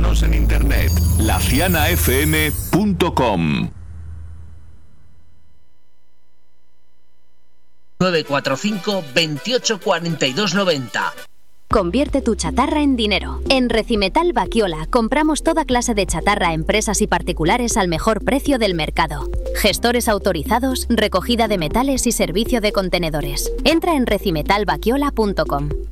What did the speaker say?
Síguenos en internet, lacianafm.com. 945 28 42 90. Convierte tu chatarra en dinero. En Recimetal Baquiola compramos toda clase de chatarra a empresas y particulares al mejor precio del mercado. Gestores autorizados, recogida de metales y servicio de contenedores. Entra en recimetalbaquiola.com.